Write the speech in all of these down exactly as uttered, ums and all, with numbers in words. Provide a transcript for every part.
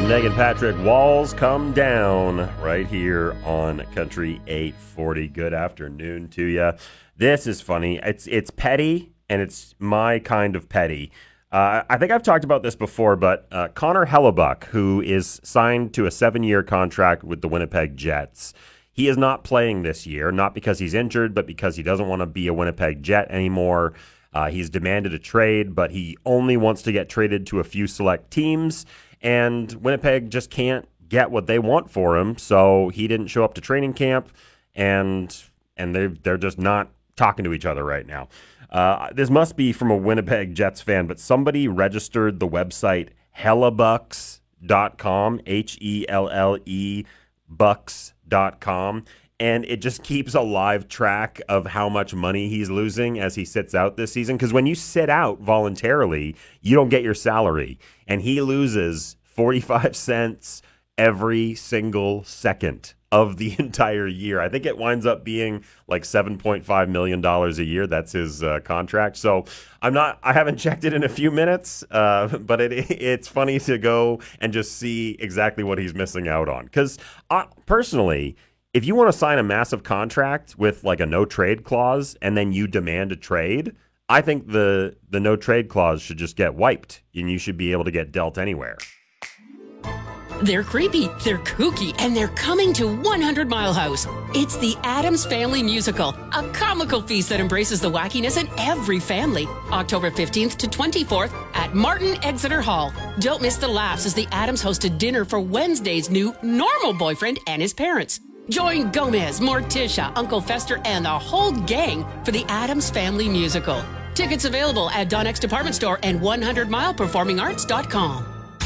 Megan Patrick, Walls Come Down, right here on Country eight forty. Good afternoon to you. This is funny. It's it's petty, and it's my kind of petty. Uh, I think I've talked about this before, but uh, Connor Hellebuyck, who is signed to a seven-year contract with the Winnipeg Jets, he is not playing this year, not because he's injured, but because he doesn't want to be a Winnipeg Jet anymore. Uh, he's demanded a trade, but he only wants to get traded to a few select teams. And Winnipeg just can't get what they want for him, so he didn't show up to training camp, and and they're, they're just not talking to each other right now. Uh, this must be from a Winnipeg Jets fan, but somebody registered the website hellebucks dot com, H E L L E, bucks dot com, and it just keeps a live track of how much money he's losing as he sits out this season. Because when you sit out voluntarily, you don't get your salary. And he loses forty-five cents every single second of the entire year. I think it winds up being like seven point five million dollars a year. That's his uh, contract. So I'm not, I haven't checked it in a few minutes, uh, but it it's funny to go and just see exactly what he's missing out on. Because uh, personally, if you want to sign a massive contract with like a no trade clause and then you demand a trade, I think the the no trade clause should just get wiped and you should be able to get dealt anywhere. They're creepy, they're kooky, and they're coming to one hundred Mile House. It's the Addams Family Musical, a comical feast that embraces the wackiness in every family. October fifteenth to twenty-fourth at Martin Exeter Hall. Don't miss the laughs as the Addams host a dinner for Wednesday's new normal boyfriend and his parents. Join Gomez, Morticia, Uncle Fester, and the whole gang for the Addams Family Musical. Tickets available at Donnex Department Store and one hundred mile performing arts dot com.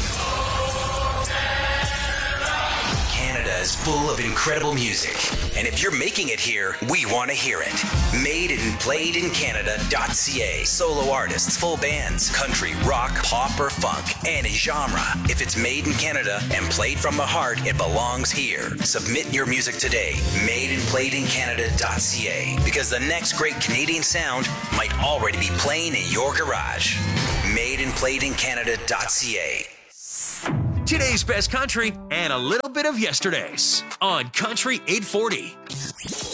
Canada is full of incredible music, and if you're making it here, we want to hear it. Made and played in Canada dot c a. Solo artists, full bands, country, rock, pop, or funk, any genre. If it's made in Canada and played from the heart, it belongs here. Submit your music today. Made and played in Canada dot c a. Because the next great Canadian sound might already be playing in your garage. Made and played in Canada dot c a. Today's best country and a little bit of yesterday's on Country eight forty.